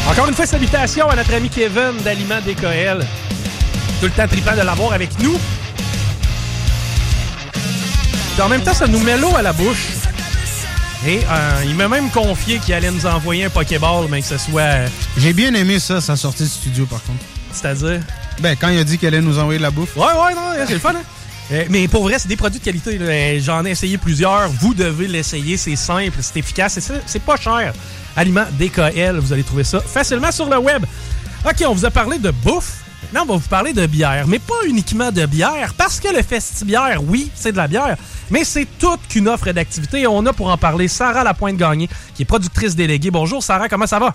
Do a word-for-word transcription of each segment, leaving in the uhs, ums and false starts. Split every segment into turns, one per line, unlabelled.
Encore une fois, salutations à notre ami Kevin d'Aliments D K L. Tout le temps trippant de l'avoir avec nous. Et en même temps, ça nous met l'eau à la bouche. Et euh, il m'a même confié qu'il allait nous envoyer un Pokéball, mais que ce soit... Euh...
J'ai bien aimé ça, sa sortie du studio, par contre.
C'est-à-dire?
Ben, quand il a dit qu'il allait nous envoyer de la bouffe.
Ouais, ouais, non, c'est le fun, hein? Euh, mais pour vrai, c'est des produits de qualité. Là. J'en ai essayé plusieurs. Vous devez l'essayer. C'est simple, c'est efficace et c'est, c'est pas cher. Aliments D K L, vous allez trouver ça facilement sur le web. OK, on vous a parlé de bouffe. Maintenant, on va vous parler de bière. Mais pas uniquement de bière, parce que le Festibière, oui, c'est de la bière, mais c'est toute qu'une offre d'activité. On a pour en parler Sarah Lapointe-Gagné, qui est productrice déléguée. Bonjour Sarah, comment ça va?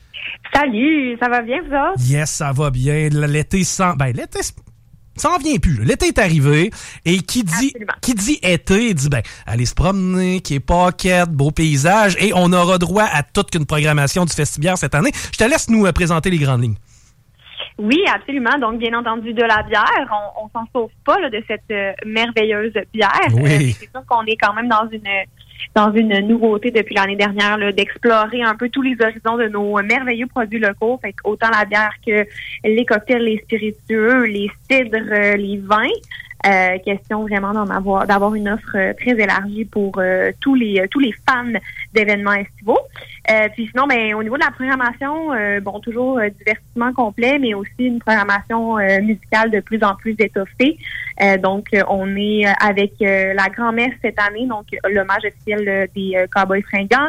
Salut, ça va bien, vous autres?
Yes, ça va bien. L'été sans... Ben, l'été... Ça en vient plus. Là. L'été est arrivé et qui dit Absolument. qui dit été dit ben aller se promener, qui est pocket, beau paysage et on aura droit à toute qu'une programmation du Festibière cette année. Je te laisse nous présenter les grandes lignes.
Oui, absolument. Donc, bien entendu, de la bière. On, on s'en sauve pas là, de cette euh, merveilleuse bière.
Oui.
Euh, c'est sûr qu'on est quand même dans une dans une nouveauté depuis l'année dernière là, d'explorer un peu tous les horizons de nos merveilleux produits locaux. Fait autant la bière que les cocktails, les spiritueux, les cidres, les vins. Euh, question vraiment d'en avoir, d'avoir une offre euh, très élargie pour euh, tous les euh, tous les fans d'événements estivaux. Euh, puis sinon, ben au niveau de la programmation, euh, bon toujours euh, divertissement complet, mais aussi une programmation euh, musicale de plus en plus étoffée. Euh, donc euh, on est avec euh, la grand-messe cette année, donc l'hommage officiel euh, des euh, Cowboys fringants.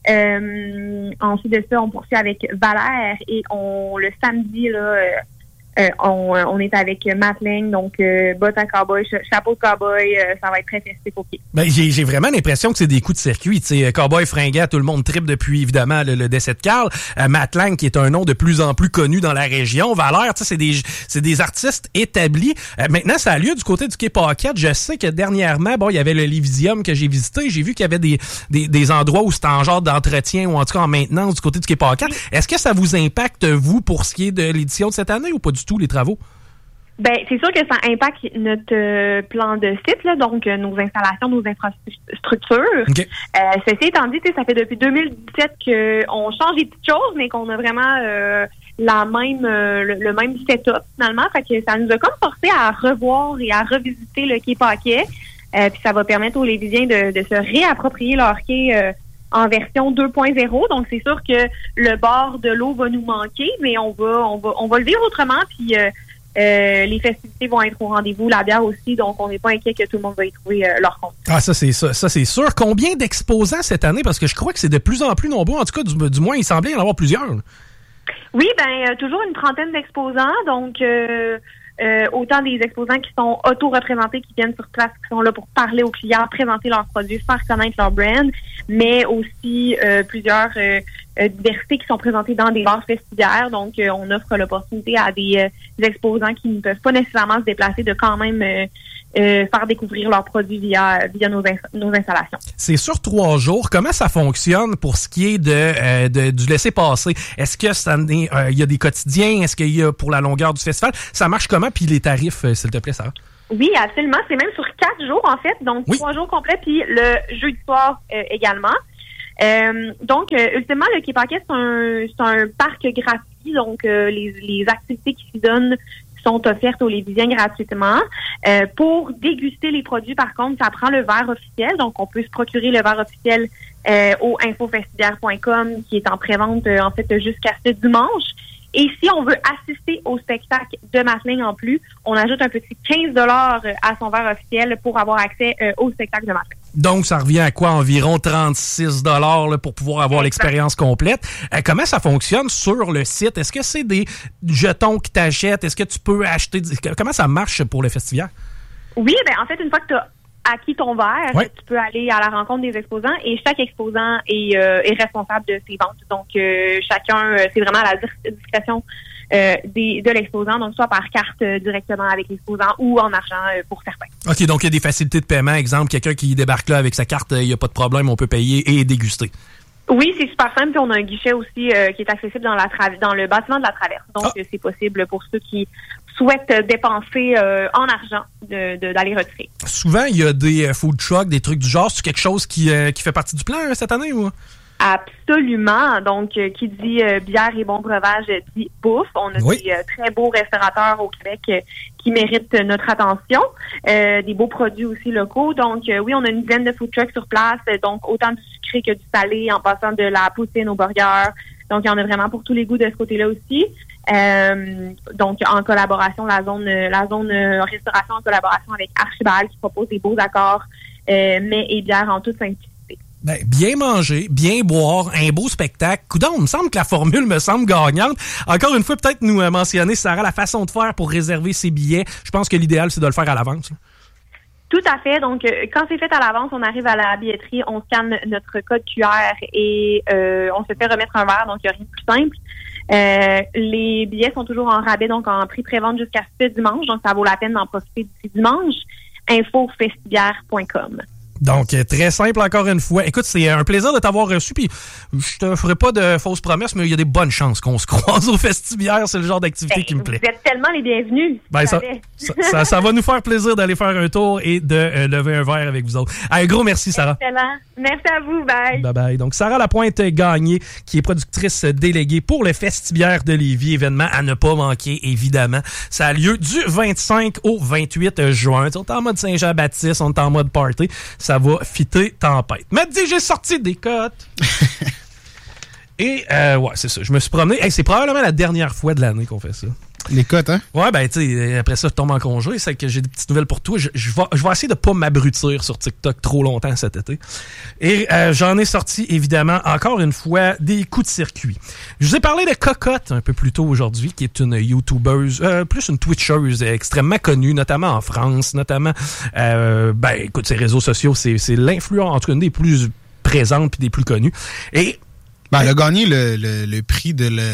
Euh, ensuite de ça, on poursuit avec Valère et on le samedi là. Euh, Euh, on, on est avec Matt Lang, donc euh, bottes à cowboy, chapeau de cowboy, euh, ça va être très festif, ok.
Ben, j'ai, j'ai vraiment l'impression que c'est des coups de circuit. Tu sais, Cowboy fringant, tout le monde tripe depuis évidemment le, le décès de Carl. Euh, Matt Lang, qui est un nom de plus en plus connu dans la région. Valère, tu sais, c'est des c'est des artistes établis. Euh, maintenant, ça a lieu du côté du Quai Paquette. Je sais que dernièrement, bon, il y avait le Livisium que j'ai visité. J'ai vu qu'il y avait des, des, des endroits où c'était en genre d'entretien ou en tout cas en maintenance du côté du Quai Paquette. Oui. Est-ce que ça vous impacte, vous, pour ce qui est de l'édition de cette année ou pas du tout, les travaux?
Ben, c'est sûr que ça impacte notre euh, plan de site, là, donc euh, nos installations, nos infrastructures. Okay. Euh, ceci étant dit, ça fait depuis deux mille dix-sept qu'on change des petites choses, mais qu'on a vraiment euh, la même euh, le, le même setup finalement. Fait que ça nous a comme forcé à revoir et à revisiter le quai Paquet. Euh, puis ça va permettre aux Lévisiens de, de se réapproprier leur quai euh, en version deux point zéro. Donc c'est sûr que le bord de l'eau va nous manquer, mais on va on va on va le vivre autrement. Puis euh, Euh, les festivités vont être au rendez-vous, la bière aussi, donc on n'est pas inquiet que tout le monde va y trouver euh, leur compte.
Ah, ça c'est ça, ça c'est sûr. Combien d'exposants cette année? Parce que je crois que c'est de plus en plus nombreux. En tout cas, du, du moins, il semblait y en avoir plusieurs.
Oui, ben euh, toujours une trentaine d'exposants, donc euh, euh, autant des exposants qui sont auto-représentés, qui viennent sur place, qui sont là pour parler aux clients, présenter leurs produits, faire connaître leur brand, mais aussi euh, plusieurs euh, euh, diversités qui sont présentées dans des bars festivières. Donc, euh, on offre l'opportunité à des, euh, des exposants qui ne peuvent pas nécessairement se déplacer de quand même euh, euh, faire découvrir leurs produits via, via nos, ins- nos installations.
C'est sur trois jours. Comment ça fonctionne pour ce qui est de, euh, de du laisser-passer? Est-ce que ça il euh, y a des quotidiens? Est-ce qu'il y a pour la longueur du festival? Ça marche comment? Puis les tarifs, euh, s'il te plaît, Sarah?
Oui, absolument. C'est même sur quatre jours, en fait. Donc, oui. trois jours complets, puis le jeudi soir euh, également. Euh, donc, euh, ultimement, le Quai Paquet, c'est un, c'est un parc gratuit. Donc, euh, les, les activités qui s'y donnent sont offertes aux Lévisiens gratuitement. Euh, pour déguster les produits, par contre, ça prend le verre officiel. Donc, on peut se procurer le verre officiel euh, au infofestibière point com qui est en prévente, euh, en fait, jusqu'à ce dimanche. Et si on veut assister au spectacle de Matt Lang en plus, on ajoute un petit quinze dollars à son verre officiel pour avoir accès euh, au spectacle de Matt Lang.
Donc, ça revient à quoi? Environ trente-six dollars là, pour pouvoir avoir exact. L'expérience complète. Euh, comment ça fonctionne sur le site? Est-ce que c'est des jetons que tu achètes? Est-ce que tu peux acheter... Comment ça marche pour le Festivière?
Oui, ben en fait, une fois que tu as acquis ton verre, ouais. tu peux aller à la rencontre des exposants et chaque exposant est, euh, est responsable de ses ventes. Donc, euh, chacun, euh, c'est vraiment à la discrétion euh, des, de l'exposant, donc soit par carte euh, directement avec l'exposant ou en argent euh, pour certains.
OK, donc il y a des facilités de paiement. Exemple, quelqu'un qui débarque là avec sa carte, il n'y a pas de problème, on peut payer et déguster.
Oui, c'est super simple. Puis on a un guichet aussi euh, qui est accessible dans, la tra- dans le bâtiment de la Traverse. Donc, ah. euh, c'est possible pour ceux qui souhaitent dépenser euh, en argent de, de, d'aller retirer.
Souvent, il y a des euh, food trucks, des trucs du genre. C'est quelque chose qui, euh, qui fait partie du plan euh, cette année ou?
Absolument. Donc, euh, qui dit euh, bière et bon breuvage dit bouffe. On a
oui.
des euh, très beaux restaurateurs au Québec euh, qui méritent euh, notre attention. Euh, des beaux produits aussi locaux. Donc, euh, oui, on a une dizaine de food trucks sur place. Donc, autant du sucré que du salé, en passant de la poutine au burger. Donc, il y en a vraiment pour tous les goûts de ce côté-là aussi. Euh, donc, en collaboration, la zone la zone euh, restauration en collaboration avec Archibald qui propose des beaux accords, euh, mets et bières en toute simplicité.
Ben, bien manger, bien boire, un beau spectacle. Coudon, il me semble que la formule me semble gagnante. Encore une fois, peut-être nous euh, mentionner, Sarah, la façon de faire pour réserver ses billets. Je pense que l'idéal, c'est de le faire à l'avance. Là.
Tout à fait. Donc, euh, quand c'est fait à l'avance, on arrive à la billetterie, on scanne notre code Q R et euh, on se fait remettre un verre. Donc, il n'y a rien de plus simple. Euh, les billets sont toujours en rabais, donc en prix pré-vente jusqu'à ce dimanche. Donc, ça vaut la peine d'en profiter d'ici dimanche. info festibière point com.
Donc, très simple encore une fois. Écoute, c'est un plaisir de t'avoir reçu, puis je te ferai pas de fausses promesses, mais il y a des bonnes chances qu'on se croise au Festibière. C'est le genre d'activité
ben,
qui me plaît.
Vous êtes tellement les bienvenus.
Ben, ça, ça, ça, ça va nous faire plaisir d'aller faire un tour et de euh, lever un verre avec vous autres. Un gros merci, Sarah.
Excellent. Merci à vous. Bye.
Bye bye. Donc, Sarah Lapointe-Gagné, qui est productrice déléguée pour le Festibière de Lévis, événement à ne pas manquer, évidemment. Ça a lieu du vingt-cinq au vingt-huit juin. On est en mode Saint-Jean-Baptiste, on est en mode party. Ça va fitter tempête. M'a dit, j'ai sorti des cotes. Et, euh, ouais, c'est ça. Je me suis promené. Hey, c'est probablement la dernière fois de l'année qu'on fait ça.
Les cotes, hein?
Ouais, ben, tu sais, après ça, je tombe en congé. C'est que j'ai des petites nouvelles pour toi. Je, je, vais, je vais essayer de pas m'abrutir sur TikTok trop longtemps cet été. Et euh, j'en ai sorti, évidemment, encore une fois, des coups de circuit. Je vous ai parlé de Cocotte un peu plus tôt aujourd'hui, qui est une YouTubeuse, euh, plus une Twitcheuse extrêmement connue, notamment en France, notamment, euh, ben, écoute, ses réseaux sociaux, c'est, c'est l'influence, en tout cas, une des plus présentes puis des plus connues. Et...
Ben, elle a gagné le, le, le prix de le...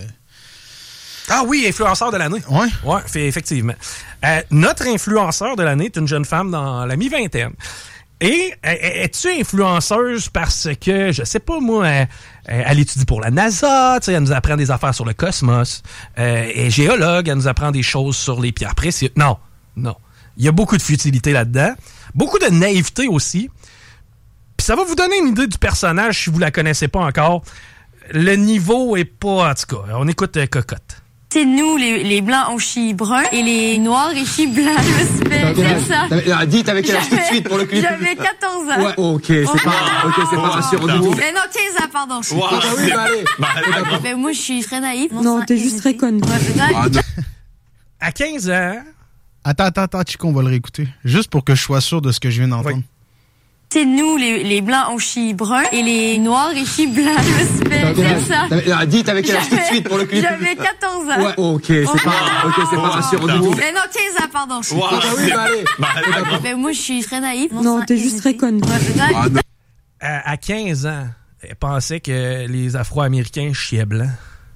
Ah oui, influenceur de l'année.
Ouais.
Ouais, fait, effectivement. Euh, notre influenceur de l'année est une jeune femme dans la mi-vingtaine. Et es-tu influenceuse parce que, je sais pas moi, elle, elle étudie pour la NASA, elle nous apprend des affaires sur le cosmos, euh, elle est géologue, elle nous apprend des choses sur les pierres précieuses. Non, non. Il y a beaucoup de futilité là-dedans, beaucoup de naïveté aussi. Puis ça va vous donner une idée du personnage si vous la connaissez pas encore. Le niveau est pas, en tout cas, on écoute euh, Cocotte.
C'est nous, les, les blancs, on chie brun et les noirs, ils chient blanc. Je me suis fait dire ça.
T'avais, dis, t'avais quel âge tout de suite pour le clip?
J'avais quatorze ans.
Ouais, ok, c'est
oh,
pas, ok, c'est pas rassurant du tout.
Mais non, quinze ans, pardon.
Wow, ah, oui, bah, allez. Bah,
ben, moi, je suis très naïve.
Non, t'es juste très conne.
Ouais,
à quinze ans...
Attends, attends, attends, Chico, on va le réécouter. Juste pour que je sois sûr de ce que je viens d'entendre.
Oui.
C'est nous, les, les blancs, on chie brun et les noirs, ils chient blanc. Je me suis fait dire ça.
T'avais, dis, t'avais quel âge tout de suite pour le clip?
J'avais quatorze ans.
Ouais, ok, c'est
oh,
pas, ok, c'est pas rassurant du tout.
Mais non, quinze ans, pardon.
Wow, ah, oui, bah, allez. Bah,
ben, moi, je suis très naïve.
Non, t'es juste très conne.
Ouais,
à, à quinze ans, elle pensait que les Afro-Américains chiaient blanc.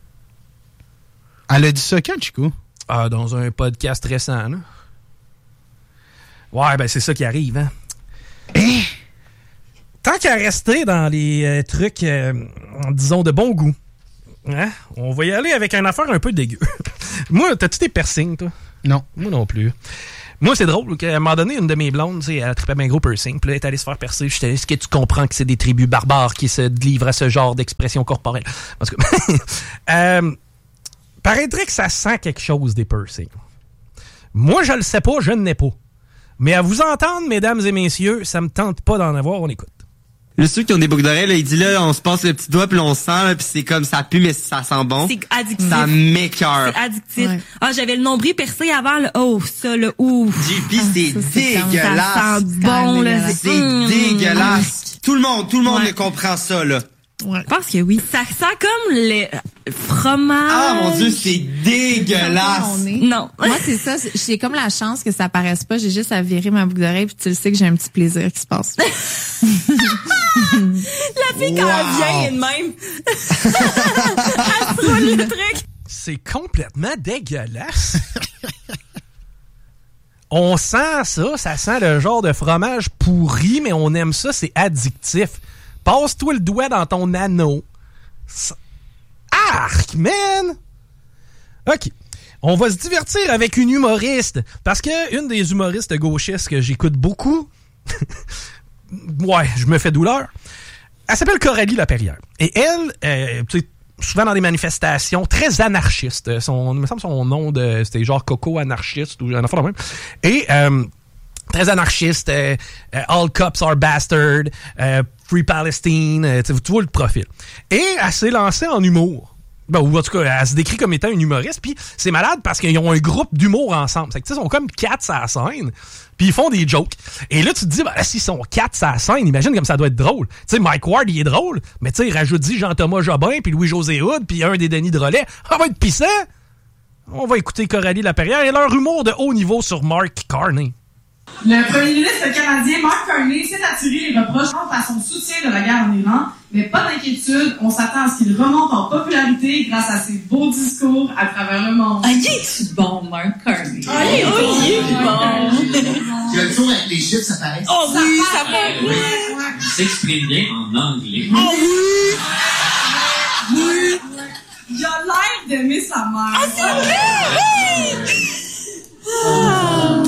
Elle a dit ça quand, Chico?
Ah, dans un podcast récent, là. Ouais, ben c'est ça qui arrive, hein.
Hein?
Tant qu'à rester dans les euh, trucs, euh, disons, de bon goût, hein, on va y aller avec une affaire un peu dégueu. Moi, t'as-tu des piercings, toi?
Non.
Moi non plus. Moi, c'est drôle qu'à un moment donné, une de mes blondes, elle trippait bien gros piercing, puis là, elle est allée se faire percer. J'étais, est-ce que tu comprends que c'est des tribus barbares qui se livrent à ce genre d'expression corporelle? Parce que, euh, paraîtrait que ça sent quelque chose, des piercings. Moi, je le sais pas, je ne l'ai pas. Mais à vous entendre, mesdames et messieurs, ça me tente pas d'en avoir, on écoute.
Là, ceux qui ont des boucles d'oreilles, là, il dit là, on se passe le petit doigt, puis on sent, là, puis c'est comme ça pue, mais ça sent bon.
C'est addictif.
Ça m'écoeure.
C'est addictif. Ouais. Ah, j'avais le nombril percé avant, là. Oh, ça, le ouf.
J P, c'est
ah, ça,
dégueulasse.
Ça sent bon, là.
C'est mmh. dégueulasse. Tout le monde, tout le monde ouais. le comprend ça, là.
Ouais. Je pense que oui. Ça sent comme le fromage.
Ah, mon Dieu, c'est dégueulasse.
Non.
Moi, c'est ça. J'ai comme la chance que ça paraisse pas. J'ai juste à virer ma boucle d'oreille puis tu le sais que j'ai un petit plaisir qui se passe.
La fille, quand wow. elle vient, elle de même. Elle se roule le truc.
C'est complètement dégueulasse. On sent ça. Ça sent le genre de fromage pourri, mais on aime ça. C'est addictif. Passe-toi le doigt dans ton anneau. Arc, man! OK. On va se divertir avec une humoriste. Parce que une des humoristes gauchistes que j'écoute beaucoup... ouais, je me fais douleur. Elle s'appelle Coralie Laperrière. Et elle, euh, tu sais, souvent dans des manifestations très anarchistes. Son, il me semble son nom, de c'était genre Coco anarchiste ou un enfant de même. Et euh, très anarchiste, euh, euh, All Cops Are Bastard, euh, Free Palestine, euh, tu vois le profil. Et elle s'est lancée en humour. Ben, ou en tout cas, elle se décrit comme étant une humoriste. Puis c'est malade parce qu'ils ont un groupe d'humour ensemble. C'est que, ils sont comme quatre à la scène. Puis ils font des jokes. Et là, tu te dis, ben, s'ils sont quatre à la scène, imagine comme ça doit être drôle. Tu sais, Mike Ward, il est drôle. Mais tu sais, il rajoute dix Jean-Thomas Jobin, puis Louis-José Hood, puis un des Denis Drolet. Ça va être pissant. On va écouter Coralie Laperrière et leur humour de haut niveau sur Mark Carney.
Le premier ministre canadien Mark Carney s'est attiré les reproches quant à son soutien de la guerre en Iran, mais pas d'inquiétude, on s'attend à ce qu'il remonte en popularité grâce à ses beaux discours à travers le monde.
Ah, il est bon, Mark Carney.
Ah, il est bon.
Il est bon.
Il y a le tour avec les chiffres, ça paraît.
Oh oui, ça paraît.
Il s'exprime bien en anglais.
Oh oui! Oui! Il a l'air d'aimer sa mère.
Ah, c'est vrai! Oui! Ah.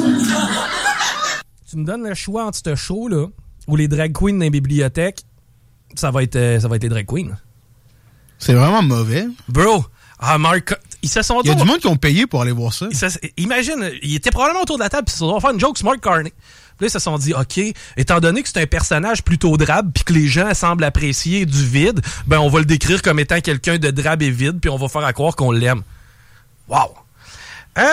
Tu me donnes le choix entre ce show-là ou les drag queens dans les bibliothèques, ça va être, euh, ça va être les drag queens.
C'est vraiment mauvais.
Bro, ah, Mark, ils se sont...
Il y a du monde qui ont payé pour aller voir ça.
Se, imagine, ils étaient probablement autour de la table puis ils se sont fait une joke sur Mark Carney. Puis là, ils se sont dit, OK, étant donné que c'est un personnage plutôt drabe puis que les gens semblent apprécier du vide, ben on va le décrire comme étant quelqu'un de drabe et vide puis on va faire à croire qu'on l'aime. Wow. Euh,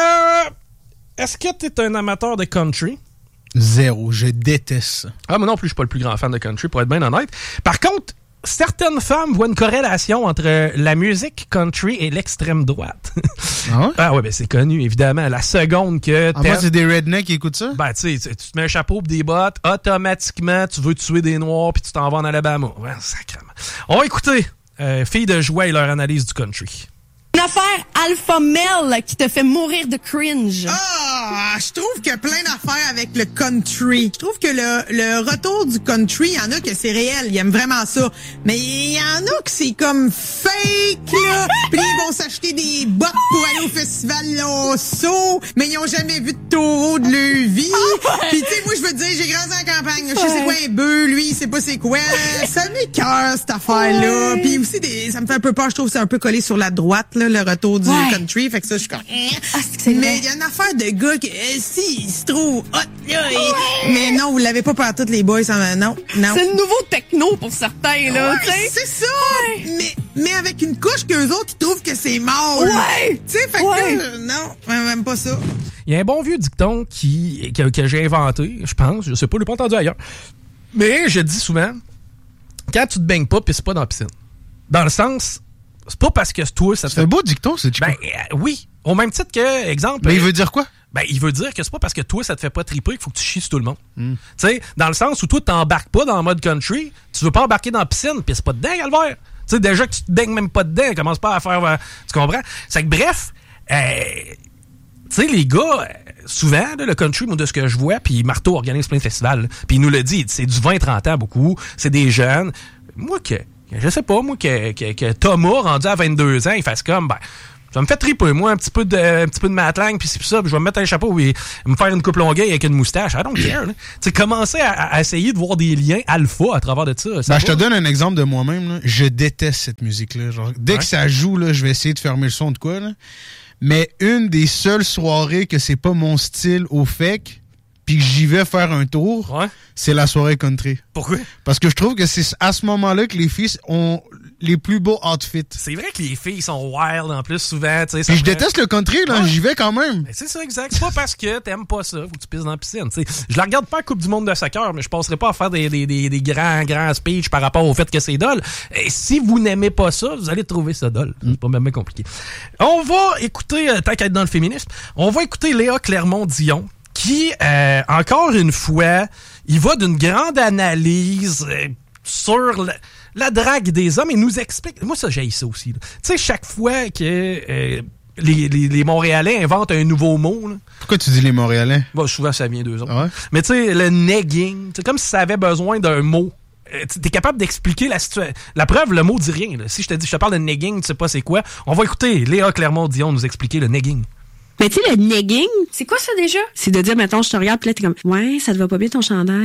est-ce que t'es un amateur de country?
Zéro. Je déteste ça.
Ah, moi non plus, je suis pas le plus grand fan de country, pour être bien honnête. Par contre, certaines femmes voient une corrélation entre la musique country et l'extrême droite.
Ah ouais?
Ah ouais, ben c'est connu, évidemment. La seconde que...
En moi, c'est des rednecks qui écoutent ça?
Ben, tu sais, tu te mets un chapeau pis des bottes, automatiquement, tu veux tuer des Noirs puis tu t'en vas en Alabama. Ouais, sacrément. On va écouter euh, Filles de joie et leur analyse du country.
Une affaire alpha male qui te fait mourir de cringe.
Ah, je trouve qu'il y a plein d'affaires avec le country. Je trouve que le, le retour du country, il y en a que c'est réel, ils aiment vraiment ça. Mais il y en a que c'est comme fake, là. Puis ils vont s'acheter des bottes pour aller au festival Losso, mais ils ont jamais vu de taureau de leur vie. Puis tu sais, moi je veux te dire, j'ai grandi en campagne. Je sais c'est quoi un bœuf, lui, il sait pas c'est quoi. Ça m'écoeure, cette affaire-là. Puis aussi, des, ça me fait un peu peur, je trouve que c'est un peu collé sur la droite, là, le retour du ouais. country. Fait que ça, je suis comme...
Ah, c'est
mais il y a une affaire de gars que, euh, si, il se trouve hot, là. Et... Mais non, vous l'avez pas par toutes les boys. Ça, non, non.
C'est le nouveau techno pour certains, là.
Ouais, c'est ça. Ouais. Mais, mais avec une couche qu'eux autres, ils trouvent que c'est mort.
Ouais.
Tu sais, fait
ouais.
que, euh, non, même pas ça.
Il y a un bon vieux dicton qui, que, que j'ai inventé, je pense. Je sais pas, je l'ai pas entendu ailleurs. Mais je dis souvent, quand tu te baignes pas, pisse pas dans la piscine. Dans le sens... C'est pas parce que toi, ça te
C'est fait... un beau dicton, c'est
Ben, euh, oui. Au même titre que, exemple...
Mais il veut dire quoi?
Ben, il veut dire que c'est pas parce que toi, ça te fait pas triper qu'il faut que tu chies sur tout le monde. Mm. Tu sais, dans le sens où toi, t'embarques pas dans le mode country, tu veux pas embarquer dans la piscine, pis c'est pas dedans, Calvaire. Tu sais, déjà que tu te baignes même pas dedans, commence pas à faire... Euh, tu comprends? C'est que, bref, euh, tu sais, les gars, souvent, là, le country, moi, de ce que je vois, puis Marteau organise plein de festivals, puis il nous le dit, c'est du vingt à trente ans, beaucoup, c'est des jeunes. Moi, que... Je sais pas, moi, que, que, que Thomas, rendu à vingt-deux ans, il fasse comme, ben, ça me fait triper, moi, un petit peu de, un petit peu de matlang, puis c'est ça, puis je vais me mettre un chapeau et me faire une coupe longueuil avec une moustache. I don't care, là. Tu sais, commencer à, à essayer de voir des liens alpha à travers de ça. ça
ben, je te donne un exemple de moi-même, là. Je déteste cette musique-là. Genre, dès ouais. que ça joue, là, je vais essayer de fermer le son de quoi, là. Mais une des seules soirées que c'est pas mon style au fake, puis que j'y vais faire un tour,
ouais.
c'est la soirée country.
Pourquoi?
Parce que je trouve que c'est à ce moment-là que les filles ont les plus beaux outfits.
C'est vrai que les filles sont wild en plus souvent. Puis
je déteste le country, là, ouais. j'y vais quand même.
Ben, c'est ça, exact. C'est pas parce que t'aimes pas ça, faut que tu pisses dans la piscine. T'sais. Je la regarde pas à Coupe du monde de soccer, mais je passerai pas à faire des, des, des, des grands, grands speeches par rapport au fait que c'est dole. Et si vous n'aimez pas ça, vous allez trouver ça dole. Mm. C'est pas même compliqué. On va écouter, euh, tant qu'à être dans le féminisme, on va écouter Léa Clermont-Dion, qui, euh, encore une fois, il va d'une grande analyse euh, sur la, la drague des hommes et nous explique... Moi, ça, j'ai ça aussi. Tu sais, chaque fois que euh, les, les, les Montréalais inventent un nouveau mot... Là,
pourquoi tu dis les Montréalais?
Bah, souvent, ça vient d'eux autres.
Ah ouais?
Mais tu sais, le negging, c'est comme si ça avait besoin d'un mot. Euh, t'es capable d'expliquer la situation. La preuve, le mot dit rien. Là. Si je te dis, je te parle de negging, tu sais pas c'est quoi, on va écouter Léa Clermont-Dion nous expliquer le negging.
Mais tu sais, le negging...
C'est quoi ça déjà?
C'est de dire, mettons, je te regarde, pis là, t'es comme, ouais, ça te va pas bien ton chandail.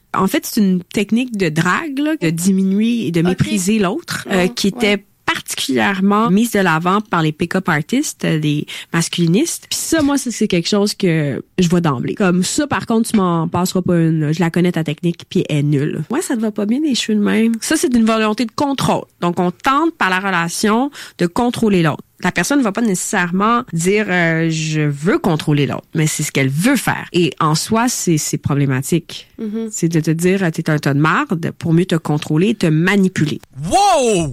En fait, c'est une technique de drague, là, de diminuer et de mépriser okay. l'autre, euh, ouais, qui était ouais. particulièrement mise de l'avant par les pick-up artistes, les masculinistes. Puis ça, moi, ça, c'est quelque chose que je vois d'emblée. Comme ça, par contre, tu m'en passeras pas une. Là. Je la connais, ta technique, puis elle est nulle. Ouais, ça te va pas bien, les cheveux de même. Ça, c'est une volonté de contrôle. Donc, on tente par la relation de contrôler l'autre. La personne ne va pas nécessairement dire euh, je veux contrôler l'autre, mais c'est ce qu'elle veut faire. Et en soi, c'est, c'est problématique. Mm-hmm. C'est de te dire t'es un tas de marde pour mieux te contrôler, te manipuler.
Wow!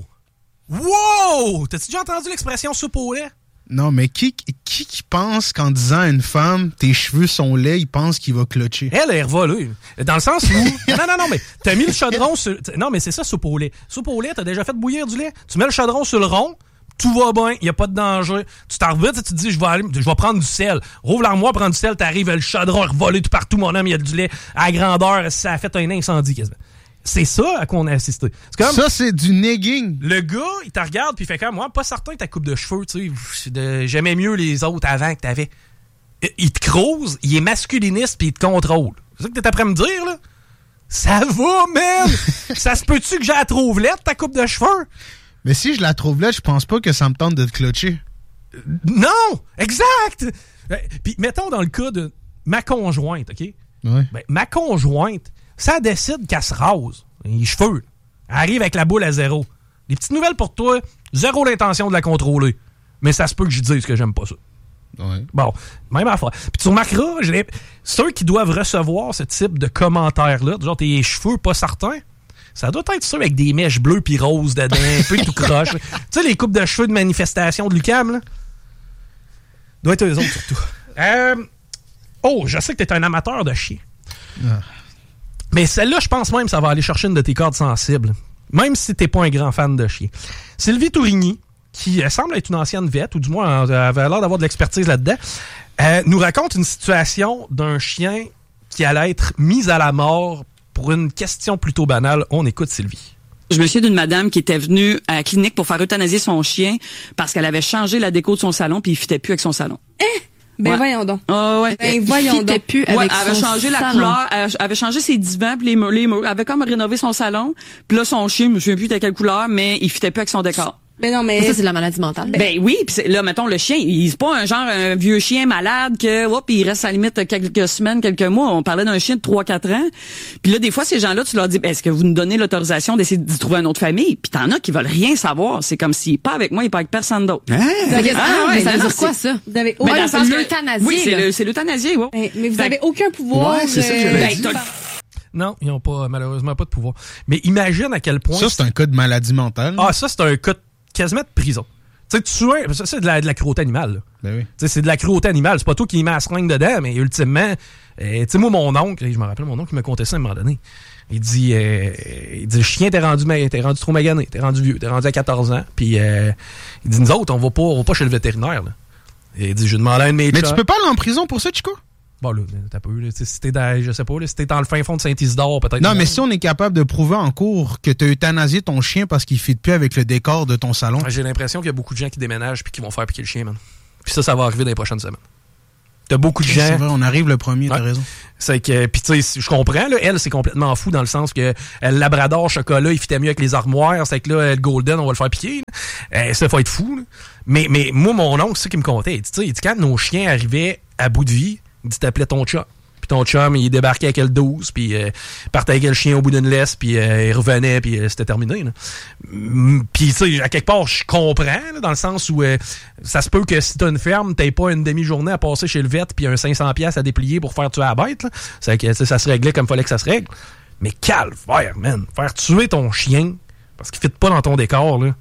Wow! T'as-tu déjà entendu l'expression soupe au lait?
Non, mais qui, qui qui pense qu'en disant à une femme tes cheveux sont laids, il pense qu'il va clutcher?
Elle est revolée. Dans le sens où... non, non, non, mais t'as mis le chaudron sur... Non, mais c'est ça, soupe au lait. Soupe au lait, t'as déjà fait bouillir du lait? Tu mets le chaudron sur le rond, tout va bien, il n'y a pas de danger. Tu t'en reviens, tu te dis, je vais aller, je vais prendre du sel. Rouvre l'armoire, prends du sel, t'arrives, le chaudron est revolé tout partout, mon homme, il y a du lait à grandeur, ça a fait un incendie quasiment. C'est ça à quoi on a assisté. C'est comme,
ça, c'est du negging.
Le gars, il te regarde puis il fait comme moi, pas certain que ta coupe de cheveux, tu sais, de, j'aimais mieux les autres avant que t'avais. Il te crouse, il est masculiniste puis il te contrôle. C'est ça que t'es après me dire, là? Ça va, man! Ça se peut-tu que j'ai la trouve laide, ta coupe de cheveux?
Mais si je la trouve laide, je pense pas que ça me tente de te clutcher.
Euh, non! Exact! Puis mettons dans le cas de ma conjointe, OK?
Ouais.
Ben, ma conjointe, ça décide qu'elle se rase, les cheveux, elle arrive avec la boule à zéro. Les petites nouvelles pour toi, zéro l'intention de la contrôler. Mais ça se peut que je dise que j'aime pas ça.
Ouais.
Bon, même affaire. Puis tu remarqueras, j'ai... ceux qui doivent recevoir ce type de commentaires-là, genre tes cheveux pas certains, ça doit être ceux avec des mèches bleues pis roses dedans, un peu tout croche. Tu sais, les coupes de cheveux de manifestation de l'U Q A M, là? Doit être eux autres, surtout. Euh... Oh, je sais que t'es un amateur de chiens. Ah. Mais celle-là, je pense même que ça va aller chercher une de tes cordes sensibles. Même si t'es pas un grand fan de chiens. Sylvie Tourigny, qui euh, semble être une ancienne vette, ou du moins euh, avait l'air d'avoir de l'expertise là-dedans, euh, nous raconte une situation d'un chien qui allait être mis à la mort pour une question plutôt banale. On écoute Sylvie.
Je me souviens d'une madame qui était venue à la clinique pour faire euthanasier son chien parce qu'elle avait changé la déco de son salon puis il fitait plus avec son salon.
Eh? Ben
ouais.
voyons donc.
Oh, ouais.
Ben voyons donc.
Plus avec ouais, elle avait changé la salon. Couleur, elle avait changé ses divans puis les murs, les murs. Elle avait comme rénové son salon. Puis là son chien, je me souviens plus de quelle couleur, mais il fitait plus avec son décor.
Mais non, mais...
Ça, c'est de la maladie mentale.
Ben, ben oui, pis là, mettons, le chien, il c'est pas un genre, un vieux chien malade que, hop, il reste à la limite quelques semaines, quelques mois. On parlait d'un chien de trois quatre ans. Puis là, des fois, ces gens-là, tu leur dis, est-ce que vous nous donnez l'autorisation d'essayer d'y trouver une autre famille? Puis t'en as qui veulent rien savoir. C'est comme s'il est pas avec moi, il est pas avec personne d'autre.
Ah, ah,
ah ouais, mais ça veut dire quoi, ça?
Vous avez
aucun
ben,
pouvoir.
L'euthanasie.
Oui, c'est, le, c'est l'euthanasie, oui.
Ben, mais vous avez aucun pouvoir.
Ouais, c'est ça que j'allais dire.
Non, ils n'ont pas, malheureusement, pas de pouvoir. Mais imagine à quel point...
Ça, c'est un cas de maladie mentale.
Ah, ça, c'est un cas de quasiment de prison. Tu sais, tuer, ça, c'est de la, de la cruauté animale. Là.
Ben oui.
Tu sais, c'est de la cruauté animale. C'est pas toi qui y mets la seringue dedans, mais ultimement, euh, tu sais, moi, mon oncle, je me rappelle, mon oncle qui m'a conté ça à un moment donné. Il dit, euh, il dit, le chien, t'es rendu, t'es rendu trop magané, t'es rendu vieux, t'es rendu à quatorze ans. Puis, euh, il dit, nous autres, on va pas, on va pas chez le vétérinaire, là. Et il dit, je demande à un de mes
Mais
chats,
tu peux pas aller en prison pour ça, Chico?
Bon, là, t'as pas eu, là, si t'es dans, je sais pas, là, si t'es dans le fin fond de Saint-Isidore, peut-être.
Non, mais si on est capable de prouver en cours que t'as euthanasié ton chien parce qu'il fit plus avec le décor de ton salon.
J'ai l'impression qu'il y a beaucoup de gens qui déménagent puis qui vont faire piquer le chien, man. Puis ça, ça va arriver dans les prochaines semaines. T'as beaucoup de gens.
C'est vrai, on arrive le premier,
ouais.
T'as raison.
C'est que, puis tu sais, je comprends, là, elle, c'est complètement fou dans le sens que le Labrador chocolat, il fitait mieux avec les armoires, c'est que là, le Golden, on va le faire piquer. Euh, ça, faut être fou, là. Mais, mais moi, mon oncle, c'est ça qui me comptait. Tu sais, il dit, quand nos chiens arrivaient à bout de vie, il dit, t'appelais ton chat. Puis ton chum, il débarquait avec le douze, puis euh, partait avec le chien au bout d'une laisse, puis euh, il revenait, puis euh, c'était terminé. Puis, tu sais, à quelque part, je comprends, là, dans le sens où euh, ça se peut que si t'as une ferme, t'aies pas une demi-journée à passer chez le vet, puis un cinq cents piastres à déplier pour faire tuer la bête. Là. C'est que ça se réglait comme fallait que ça se règle. Mais calvaire, man. Faire tuer ton chien parce qu'il fit pas dans ton décor, là.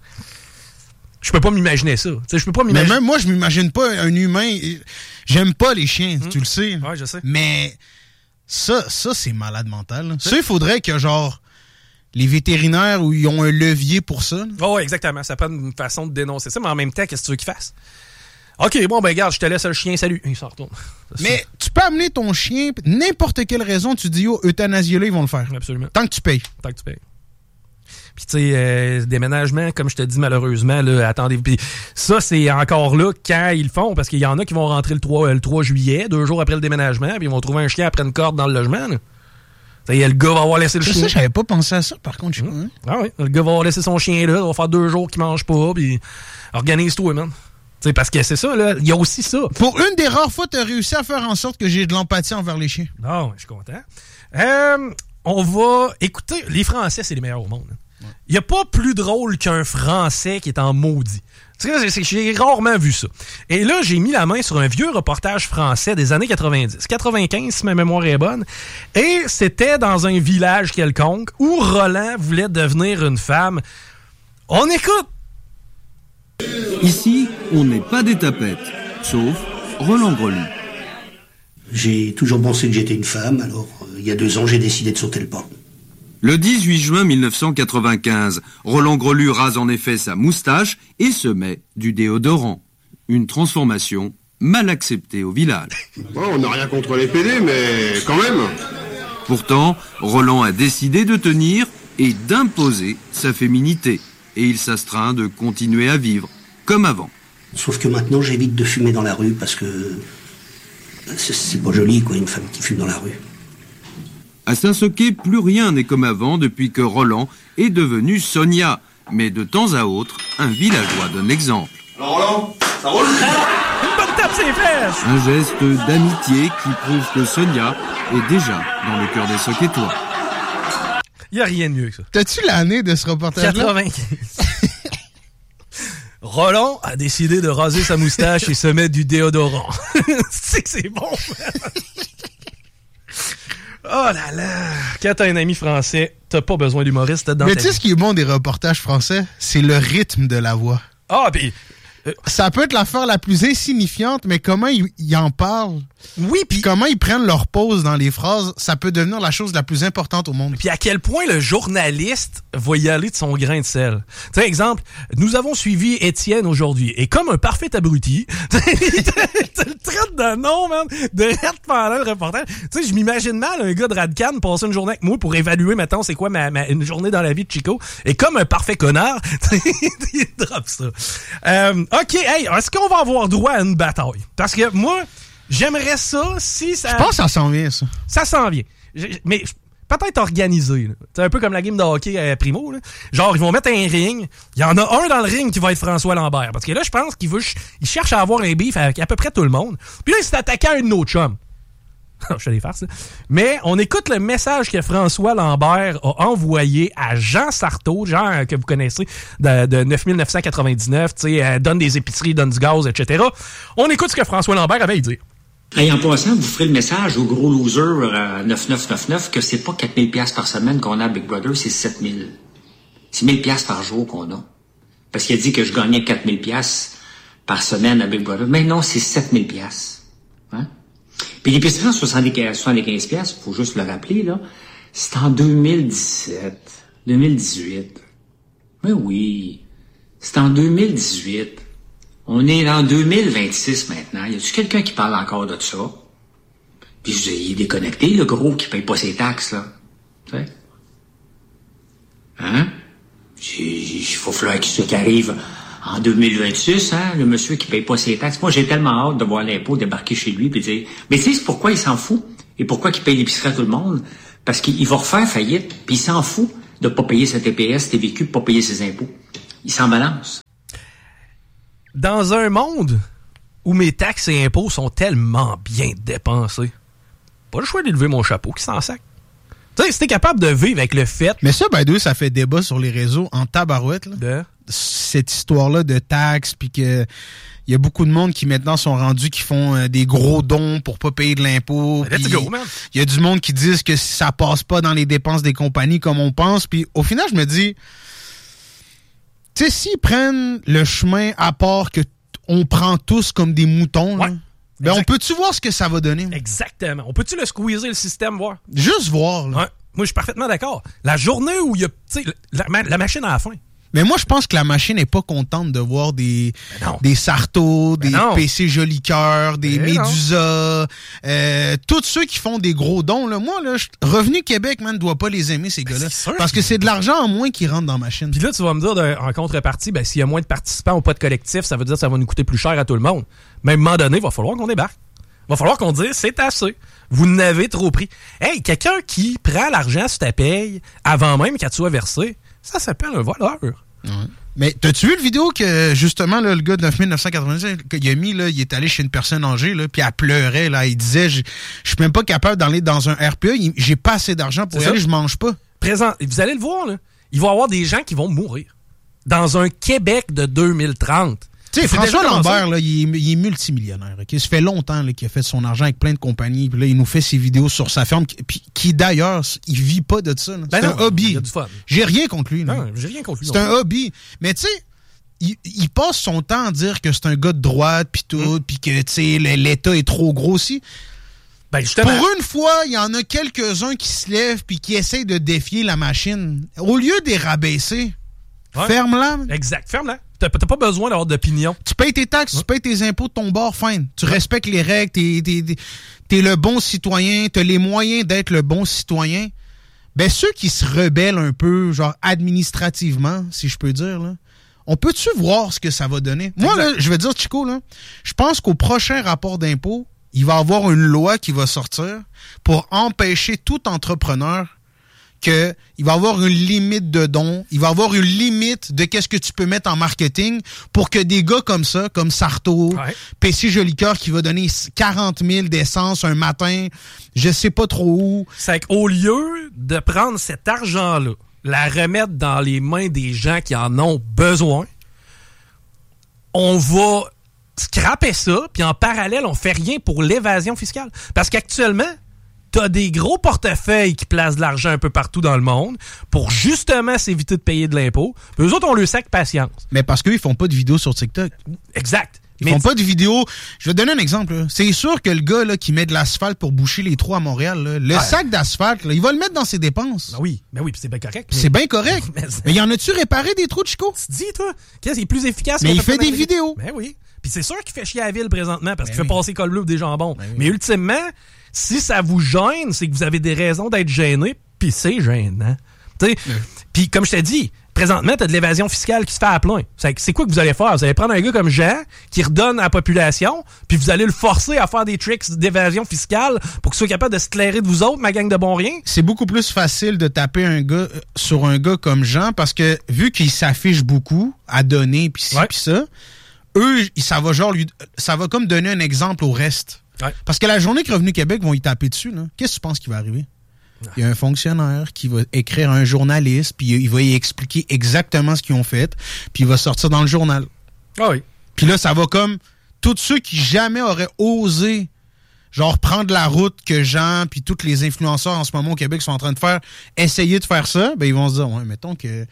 Je peux pas m'imaginer ça. T'sais, je peux pas m'imaginer.
Mais même moi, je m'imagine pas un humain. J'aime pas les chiens, mmh. Tu le sais.
Ouais, je sais.
Mais ça, ça c'est malade mental. Là. Ça, il faudrait que, genre, les vétérinaires, où ils ont un levier pour ça.
Oh, ouais, exactement. Ça prend une façon de dénoncer ça, mais en même temps, qu'est-ce que tu veux qu'ils fassent? OK, bon, ben, regarde, je te laisse le chien, salut. Il s'en retourne.
Mais ça. Tu peux amener ton chien, n'importe quelle raison, tu dis, oh, euthanasie-là, ils vont le faire.
Absolument.
Tant que tu payes.
Tant que tu payes. Puis tu sais, euh, déménagement, comme je te dis malheureusement, là, attendez. Puis ça, c'est encore là quand ils le font, parce qu'il y en a qui vont rentrer le trois, le trois juillet, deux jours après le déménagement, puis ils vont trouver un chien après une corde dans le logement. Là. Ça y est, le gars va avoir laissé le
ça,
chien.
Ça, j'avais pas pensé à ça, par contre. Je
mmh. Ah oui, le gars va avoir laissé son chien là, il va faire deux jours qu'il mange pas, puis organise-toi, man. T'sais, parce que c'est ça, là. Il y a aussi ça.
Pour une des rares fois, t'as réussi à faire en sorte que j'ai de l'empathie envers les chiens.
Non, je suis content. Euh, on va écouter. Les Français, c'est les meilleurs au monde. Il ouais. n'y a pas plus drôle qu'un Français qui est en maudit. Tu sais, j'ai rarement vu ça. Et là, j'ai mis la main sur un vieux reportage français des années quatre-vingt-dix. quatre-vingt-quinze, si ma mémoire est bonne. Et c'était dans un village quelconque où Roland voulait devenir une femme. On écoute!
Ici, on n'est pas des tapettes, sauf Roland Grelu.
J'ai toujours pensé que j'étais une femme, alors euh, il y a deux ans, j'ai décidé de sauter le pas.
Le dix-huit juin mille neuf cent quatre-vingt-quinze, Roland Grelu rase en effet sa moustache et se met du déodorant. Une transformation mal acceptée au village.
Bon, on n'a rien contre les pédés, mais quand même.
Pourtant, Roland a décidé de tenir et d'imposer sa féminité. Et il s'astreint de continuer à vivre comme avant.
Sauf que maintenant, j'évite de fumer dans la rue parce que c'est pas joli, quoi, une femme qui fume dans la rue.
À Saint-Soquet, plus rien n'est comme avant depuis que Roland est devenu Sonia. Mais de temps à autre, un villageois donne l'exemple.
Alors Roland, ça roule?
Une bonne tape ses fesses!
Un geste d'amitié qui prouve que Sonia est déjà dans le cœur des Soquetois.
Il n'y a rien de mieux que ça.
T'as-tu l'année de ce reportage-là?
quatre-vingt-quinze. Roland a décidé de raser sa moustache et se mettre du déodorant. Tu sais que c'est bon. Oh là là. Quand t'as un ami français, t'as pas besoin d'humoriste dans
Mais
ta
tu sais
vie.
ce qui est bon des reportages français? C'est le rythme de la voix.
Ah, pis...
Euh, ça peut être l'affaire la plus insignifiante, mais comment ils, ils en parlent,
oui, puis
comment ils prennent leur pause dans les phrases, ça peut devenir la chose la plus importante au monde.
Puis à quel point le journaliste va y aller de son grain de sel. Tu sais, exemple, nous avons suivi Étienne aujourd'hui, et comme un parfait abruti, tu le traites de nom, man, de reste pendant le reportage. Tu sais, je m'imagine mal un gars de Radcan passer une journée avec moi pour évaluer, maintenant, c'est quoi ma, ma, une journée dans la vie de Chico, et comme un parfait connard, il drop ça. Euh, OK, hey, est-ce qu'on va avoir droit à une bataille? Parce que moi, j'aimerais ça si ça...
Je pense que ça s'en vient, ça.
Ça s'en vient. Je, mais peut-être organisé. C'est un peu comme la game de hockey à Primo. Là. Genre, ils vont mettre un ring. Il y en a un dans le ring qui va être François Lambert. Parce que là, je pense qu'il veut, il cherche à avoir un beef avec à peu près tout le monde. Puis là, il s'est attaqué à une de nos chums. Je fais des farces, là. Mais on écoute le message que François Lambert a envoyé à Jean Sarto, Jean que vous connaissez, de, de neuf mille neuf cent quatre-vingt-dix-neuf, tu sais, euh, donne des épiceries, donne du gaz, et cetera. On écoute ce que François Lambert avait à dire.
Hey, en passant, vous ferez le message au gros loser euh, neuf neuf neuf neuf que c'est pas quatre mille dollars par semaine qu'on a à Big Brother, c'est sept mille. C'est mille dollars par jour qu'on a. Parce qu'il a dit que je gagnais quatre mille dollars par semaine à Big Brother. Mais non, c'est sept mille dollars. Hein? Puis l'épicerie en soixante-quinze dollars, faut juste le rappeler, là, c'est en deux mille dix-sept, deux mille dix-huit. Mais oui, c'est en deux mille dix-huit. On est en deux mille vingt-six maintenant. Y a-tu quelqu'un qui parle encore de ça? Puis je dis, il est déconnecté, le gros, qui paye pas ses taxes, là. Tu sais? Hein? Il faut falloir que ce qui arrive en deux mille vingt-six, hein, le monsieur qui paye pas ses taxes. Moi, j'ai tellement hâte de voir l'impôt débarquer chez lui puis dire, mais tu sais, c'est pourquoi il s'en fout? Et pourquoi il paye l'épicerie à tout le monde? Parce qu'il va refaire faillite, puis il s'en fout de pas payer sa T P S, T V Q, de pas payer ses impôts. Il s'en balance.
Dans un monde où mes taxes et impôts sont tellement bien dépensés, pas le choix d'élever mon chapeau qui s'en sac. Tu sais, si t'es capable de vivre avec le fait...
Mais ça, ben deux, ça fait débat sur les réseaux en tabarouette, là.
De?
Cette histoire-là de taxes, puis que il y a beaucoup de monde qui maintenant sont rendus qui font euh, des gros dons pour pas payer de l'impôt.
Let's go, man.
Il y a du monde qui disent que ça passe pas dans les dépenses des compagnies comme on pense. Puis au final, je me dis, tu sais, s'ils prennent le chemin à part que t- on prend tous comme des moutons, là,
ouais.
ben on peut-tu voir ce que ça va donner?
Exactement. On peut-tu le squeezer le système, voir?
Juste voir, là.
Ouais. Moi, je suis parfaitement d'accord. La journée où il y a, tu sais, la, la machine à la fin.
Mais moi, je pense que la machine n'est pas contente de voir des, des Sarto, des P C Jolicoeur, des
Mais
Médusa, euh, tous ceux qui font des gros dons. Là. Moi, là, je, Revenu Québec, man, ne doit pas les aimer, ces gars-là. Parce que c'est de l'argent en moins qui rentre dans la machine.
Puis là, tu vas me dire, de, en contrepartie, ben, s'il y a moins de participants ou pas de collectif, ça veut dire que ça va nous coûter plus cher à tout le monde. Mais à un moment donné, il va falloir qu'on débarque. Va falloir qu'on dise, c'est assez. Vous n'avez trop pris. Hey, quelqu'un qui prend l'argent sur ta paye avant même qu'elle te soit versée, ça s'appelle un voleur.
Ouais. Mais t'as-tu vu le vidéo que, justement, là, le gars de neuf mille neuf cent quatre-vingt-dix, qu'il a mis, là, il est allé chez une personne âgée, là, puis elle pleurait, là, il disait, je suis même pas capable d'aller dans un R P A, j'ai pas assez d'argent pour y aller, je mange pas.
Présent, vous allez le voir, là, il va y avoir des gens qui vont mourir. Dans un Québec de deux mille trente.
Tu sais, François Lambert, là, il, est, il est multimillionnaire. Okay? Ça fait longtemps là, qu'il a fait son argent avec plein de compagnies. Puis là, il nous fait ses vidéos sur sa ferme, qui, puis, qui d'ailleurs, il vit pas de ça. Là.
Ben
c'est
non,
un hobby.
Il a du fun.
J'ai rien contre lui. Là.
Non, j'ai rien contre lui.
C'est un hobby. Mais tu sais, il, il passe son temps à dire que c'est un gars de droite, puis tout, puis que tu sais, l'État est trop gros aussi.
Ben justement.
Pour une fois, il y en a quelques-uns qui se lèvent puis qui essayent de défier la machine. Au lieu de les rabaisser, ouais. ferme-la.
Exact, ferme-la. T'as, t'as pas besoin d'avoir d'opinion.
Tu payes tes taxes, ouais. tu payes tes impôts de ton bord, fin. Tu ouais. respectes les règles, t'es, t'es, t'es, t'es le bon citoyen, t'as les moyens d'être le bon citoyen. Ben, ceux qui se rebellent un peu, genre administrativement, si je peux dire, là, on peut-tu voir ce que ça va donner? Moi, là, je vais dire, Chico, là, je pense qu'au prochain rapport d'impôt, il va y avoir une loi qui va sortir pour empêcher tout entrepreneur que il va y avoir une limite de dons, il va y avoir une limite de qu'est-ce que tu peux mettre en marketing pour que des gars comme ça, comme Sarto, ouais. P C Jolicoeur qui va donner quarante mille d'essence un matin, je sais pas trop où.
C'est qu'au lieu de prendre cet argent-là, la remettre dans les mains des gens qui en ont besoin, on va scraper ça, puis en parallèle, on fait rien pour l'évasion fiscale. Parce qu'actuellement, t'as des gros portefeuilles qui placent de l'argent un peu partout dans le monde pour justement s'éviter de payer de l'impôt. Puis eux autres, on le sac patience.
Mais parce qu'eux, ils font pas de vidéos sur TikTok.
Exact.
Ils font pas de vidéos. Je vais te donner un exemple. Là. C'est sûr que le gars là, qui met de l'asphalte pour boucher les trous à Montréal, là, le ah, sac d'asphalte, là, il va le mettre dans ses dépenses.
Ben oui, ben oui, puis c'est bien correct.
Mais... C'est bien correct. Mais y en a-tu réparé des trous de Chico?
Tu dis, toi, qu'est-ce qui est plus efficace?
Mais il fait des vidéos.
Ben oui. Puis c'est sûr qu'il fait chier à la ville présentement parce ben qu'il oui. fait passer col bleu des jambons. Ben oui. Mais ultimement, si ça vous gêne, c'est que vous avez des raisons d'être gêné, puis c'est gênant. Tu sais, oui. Puis comme je t'ai dit, présentement, t'as de l'évasion fiscale qui se fait à plein. C'est, c'est quoi que vous allez faire? Vous allez prendre un gars comme Jean, qui redonne à la population, puis vous allez le forcer à faire des tricks d'évasion fiscale pour qu'il soit capable de se clairer de vous autres, ma gang de bons riens?
C'est beaucoup plus facile de taper un gars sur un gars comme Jean, parce que vu qu'il s'affiche beaucoup à donner, puis ci, ouais. puis ça, eux, ça va genre lui, ça va comme donner un exemple au reste. Ouais. Parce que la journée que Revenu Québec vont y taper dessus, là, qu'est-ce que tu penses qui va arriver? Il y a un fonctionnaire qui va écrire à un journaliste, puis il va y expliquer exactement ce qu'ils ont fait, puis il va sortir dans le journal.
Ah oui.
Puis là, ça va comme tous ceux qui jamais auraient osé genre prendre la route que Jean puis tous les influenceurs en ce moment au Québec sont en train de faire, essayer de faire ça, ben ils vont se dire, ouais, mettons que...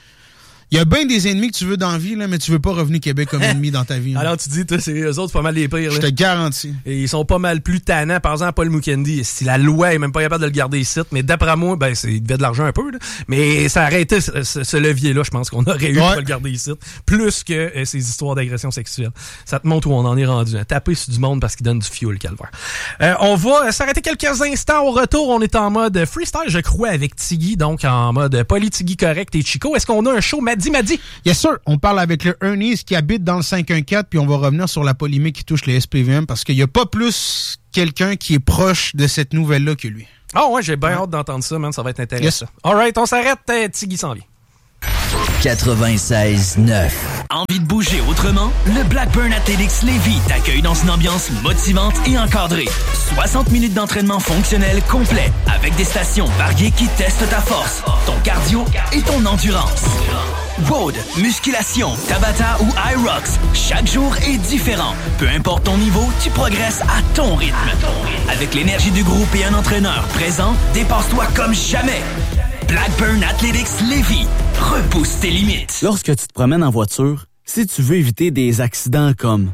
Il y a bien des ennemis que tu veux dans la vie, là, mais tu veux pas Revenu Québec comme ennemi dans ta vie. Là.
Alors tu dis, toi, c'est eux autres, c'est pas mal les pires.
Je te garantis.
Et ils sont pas mal plus tannants. Par exemple, Paul Mukendi, si la loi est même pas capable de le garder ici, mais d'après moi, ben c'est, il devait de l'argent un peu. Là. Mais ça aurait été ce, ce, ce levier-là, je pense qu'on aurait eu ouais. pour le garder ici, plus que euh, ces histoires d'agression sexuelle. Ça te montre où on en est rendu. Hein. Taper sur du monde parce qu'il donne du fioul, calvaire. Euh, on va s'arrêter quelques instants. Au retour, on est en mode freestyle, je crois, avec Tiggy, donc en mode Poly, Tiggy correct et Chico. Est-ce qu'on a un show Madi Madi?
Yes sir, on parle avec le Ernie's qui habite dans le cinq un quatre, puis on va revenir sur la polémique qui touche les S P V M parce qu'il n'y a pas plus quelqu'un qui est proche de cette nouvelle-là que lui.
Ah oh ouais, j'ai bien ouais. hâte d'entendre ça, man, ça va être intéressant. Yes. Alright, on s'arrête, euh, Tiggy s'en vient.
quatre-vingt-seize neuf. Envie de bouger autrement? Le Blackburn Athletics Lévis t'accueille dans une ambiance motivante et encadrée. soixante minutes d'entraînement fonctionnel complet avec des stations variées qui testent ta force, ton cardio et ton endurance. Road, musculation, Tabata ou Hyrox, chaque jour est différent. Peu importe ton niveau, tu progresses à ton rythme. Avec l'énergie du groupe et un entraîneur présent, dépasse-toi comme jamais. Blackburn Athletics Lévis. Repousse tes limites.
Lorsque tu te promènes en voiture, si tu veux éviter des accidents comme...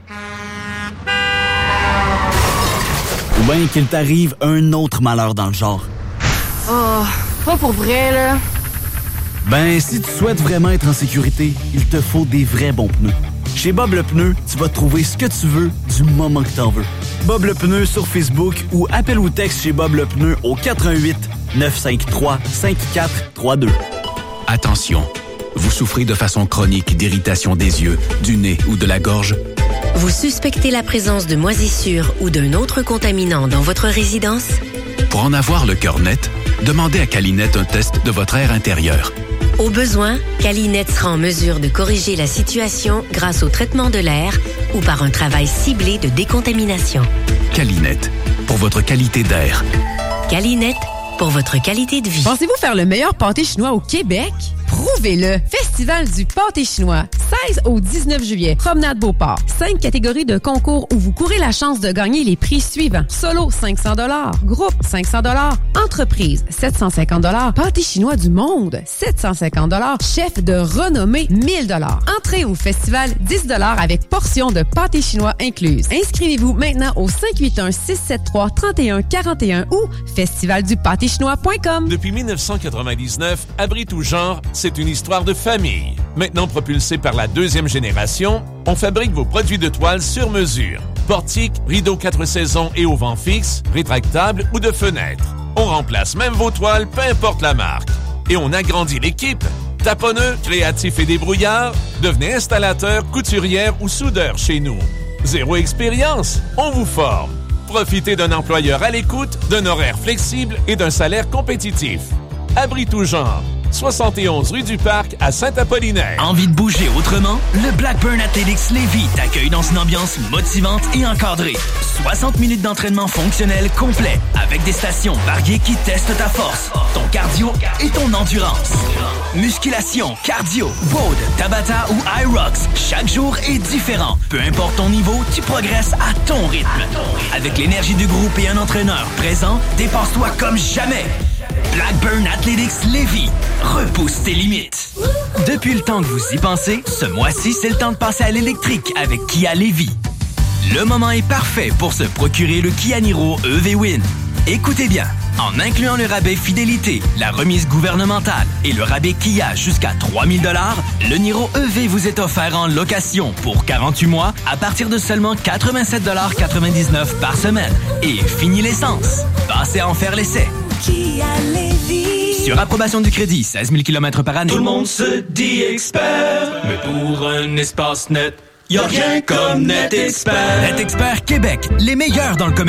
ou bien qu'il t'arrive un autre malheur dans le genre.
Oh, pas pour vrai, là.
Ben, si tu souhaites vraiment être en sécurité, il te faut des vrais bons pneus. Chez Bob le Pneu, tu vas trouver ce que tu veux du moment que t'en veux. Bob le Pneu sur Facebook ou appelle ou texte chez Bob le Pneu au quatre un huit neuf cinq trois cinq quatre trois deux.
Attention, vous souffrez de façon chronique d'irritation des yeux, du nez ou de la gorge? Vous suspectez la présence de moisissures ou d'un autre contaminant dans votre résidence?
Pour en avoir le cœur net, demandez à Calinette un test de votre air intérieur.
Au besoin, Calinette sera en mesure de corriger la situation grâce au traitement de l'air ou par un travail ciblé de décontamination.
Calinette, pour votre qualité d'air.
Calinette, pour votre qualité de vie.
Pensez-vous faire le meilleur pâté chinois au Québec? Prouvez-le! Festival du pâté chinois, seize au dix-neuf juillet, Promenade Beauport. Cinq catégories de concours où vous courez la chance de gagner les prix suivants. Solo, cinq cents dollars. Groupe, cinq cents dollars. Entreprise, sept cent cinquante dollars. Pâté chinois du monde, sept cent cinquante dollars. Chef de renommée, mille dollars. Entrée au festival, dix dollars avec portion de pâté chinois incluse. Inscrivez-vous maintenant au cinq huit un, six sept trois, trois un quatre un ou festivaldupâtéchinois point com.
Depuis dix-neuf cent quatre-vingt-dix-neuf, Abri tout genre, c'est une histoire de famille. Maintenant propulsée par la deuxième génération, on fabrique vos produits de toile sur mesure. Portiques, rideaux quatre saisons et au vent fixe, rétractables ou de fenêtres. On remplace même vos toiles, peu importe la marque. Et on agrandit l'équipe. Taponneux, créatifs et débrouillards, devenez installateur, couturière ou soudeur chez nous. Zéro expérience, on vous forme. Profitez d'un employeur à l'écoute, d'un horaire flexible et d'un salaire compétitif. Abri tout genre. soixante et onze rue du Parc à Saint-Apollinaire.
Envie de bouger autrement? Le Blackburn Athletics Lévis t'accueille dans une ambiance motivante et encadrée. soixante minutes d'entraînement fonctionnel complet avec des stations variées qui testent ta force, ton cardio et ton endurance. Musculation, cardio, road, tabata ou iRocks, chaque jour est différent. Peu importe ton niveau, tu progresses à ton rythme. Avec l'énergie du groupe et un entraîneur présent, dépasse-toi comme jamais. Blackburn Athletics Lévis. Repousse tes limites. Depuis le temps que vous y pensez, ce mois-ci, c'est le temps de passer à l'électrique avec Kia Lévis. Le moment est parfait pour se procurer le Kia Niro E V Win. Écoutez bien, en incluant le rabais fidélité, la remise gouvernementale et le rabais Kia jusqu'à trois mille dollars, le Niro E V vous est offert en location pour quarante-huit mois à partir de seulement quatre-vingt-sept dollars quatre-vingt-dix-neuf par semaine. Et fini l'essence. Passez à en faire l'essai. Kia Lévis. Sur approbation du crédit, seize mille kilomètres par année.
Tout le monde se dit expert, mais pour un espace net, y'a rien comme NetExpert.
NetExpert Québec, les meilleurs dans le commerce.